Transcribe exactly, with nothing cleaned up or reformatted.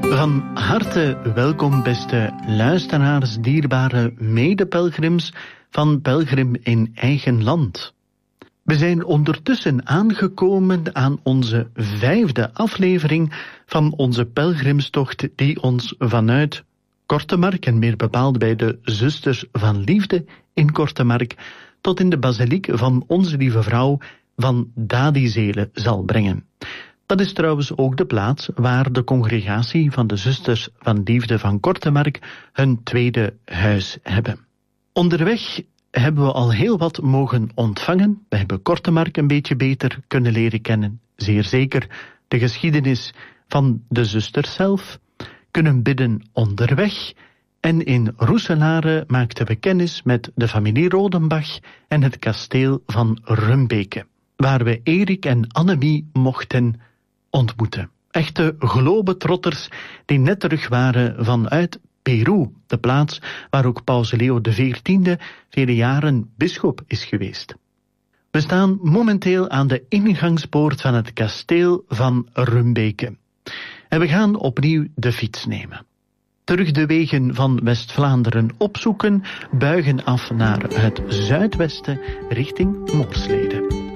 Van harte welkom, beste luisteraars, dierbare medepelgrims van Pelgrim in Eigen Land. We zijn ondertussen aangekomen aan onze vijfde aflevering van onze pelgrimstocht die ons vanuit Kortemark, en meer bepaald bij de Zusters van Liefde in Kortemark, tot in de basiliek van Onze Lieve Vrouw van Dadizelen zal brengen. Dat is trouwens ook de plaats waar de congregatie van de Zusters van Liefde van Kortemark hun tweede huis hebben. Onderweg hebben we al heel wat mogen ontvangen. We hebben Kortemark een beetje beter kunnen leren kennen. Zeer zeker de geschiedenis van de zusters zelf. Kunnen bidden onderweg. En in Roeselare maakten we kennis met de familie Rodenbach en het kasteel van Rumbeke, waar we Erik en Annemie mochten ontmoeten. Echte globetrotters die net terug waren vanuit Peru, de plaats waar ook Paus Leo de veertiende vele jaren bisschop is geweest. We staan momenteel aan de ingangspoort van het kasteel van Rumbeke. En we gaan opnieuw de fiets nemen. Terug de wegen van West-Vlaanderen opzoeken, buigen af naar het zuidwesten richting Moorslede.